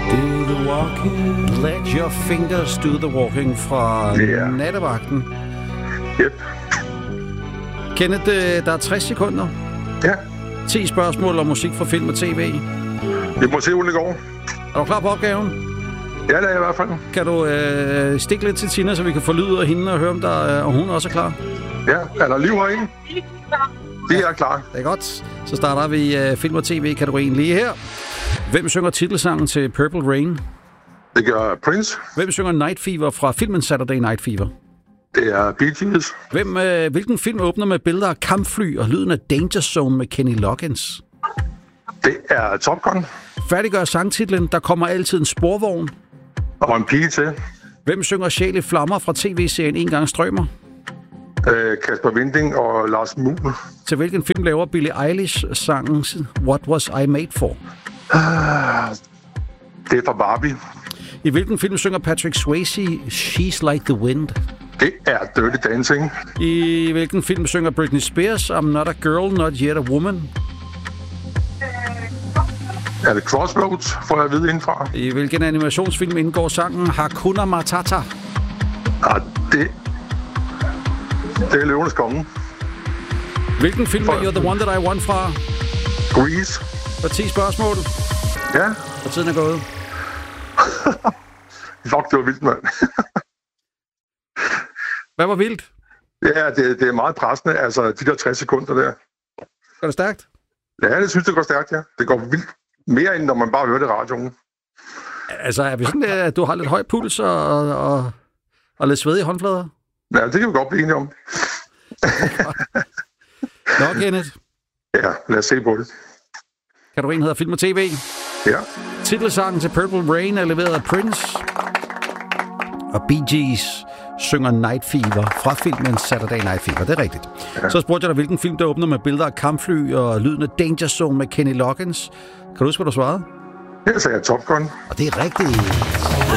Do the walking. Let your fingers do the walking fra Nattevagten. Yep. Kenneth, der er 60 sekunder. Ja. 10 spørgsmål om musik fra film og tv. Vi må se, hvordan det går. Er du klar på opgaven? Ja, det er jeg i hvert fald. Kan du stikke lidt til Tina, så vi kan få lyd af hende og høre, om hun også er klar? Ja, er der liv herinde? Det er klar. Det er godt. Så starter vi film og tv-kategorien lige her. Hvem synger titelsangen til Purple Rain? Det gør Prince. Hvem synger Night Fever fra filmen Saturday Night Fever? Det er Bee Gees. Hvilken film åbner med billeder af kampfly og lyden af Danger Zone med Kenny Loggins? Det er Top Gun. Færdiggør sangtitlen Der kommer altid en sporvogn. Og en pige til. Hvem synger Sjæl i flammer fra tv-serien En gang strømmer? Kasper Winding og Lars Muhl. Til hvilken film laver Billie Eilish sangen What Was I Made For? Det er fra Barbie. I hvilken film synger Patrick Swayze She's Like the Wind? Det er Dirty Dancing. I hvilken film synger Britney Spears I'm Not a Girl, Not Yet a Woman? Er det Crossroads, får jeg at vide indenfra? I hvilken animationsfilm indgår sangen Hakuna Matata? Det er Løvenes Konge. Hvilken film er You're the One That I Want fra? Grease. Og 10 spørgsmål. Ja. Og tiden er gået. Fuck, det var vildt, mand. Hvad var vildt? Ja, det er meget pressende, altså de der 60 sekunder der. Går det stærkt? Ja, det synes det går stærkt, ja. Det går vildt mere, end når man bare hører det i radioen. Altså, er vi sådan, at du har lidt høj puls og lidt sved i håndflader? Ja, det kan vi godt blive enige om. Nå, Kenneth. Ja, lad os se på det. Kategorien hedder Film og TV. Ja. Titelsangen til Purple Rain er leveret af Prince. Og Bee Gees synger Night Fever fra filmen Saturday Night Fever. Det er rigtigt. Ja. Så spurgte jeg dig, hvilken film der åbner med billeder af kampfly og lyden af Danger Zone med Kenny Loggins. Kan du huske, hvad du svarede? Jeg sagde Top Gun. Og det er rigtigt.